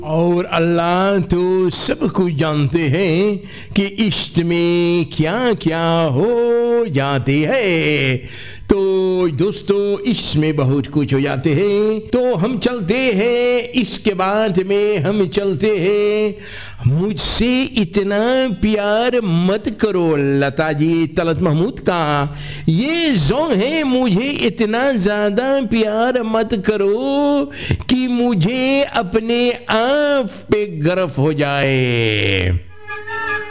और अल्लाह तो सब कुछ जानते हैं कि इश्क में क्या क्या हो जाते हैं। तो दोस्तों, इसमें बहुत कुछ हो जाते हैं। तो हम चलते हैं, इसके बाद में हम चलते हैं। मुझसे इतना प्यार मत करो, लता जी तलत महमूद का ये सॉन्ग है। मुझे इतना ज़्यादा प्यार मत करो कि मुझे अपने आप पे गर्व हो जाए।